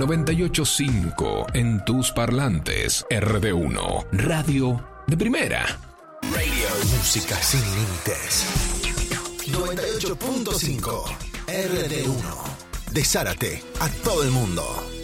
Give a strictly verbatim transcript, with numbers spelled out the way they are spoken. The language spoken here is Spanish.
noventa y ocho punto cinco en tus parlantes. R D uno, radio de primera. Radio. Música sin límites. noventa y ocho punto cinco R D uno. De Zárate a todo el mundo.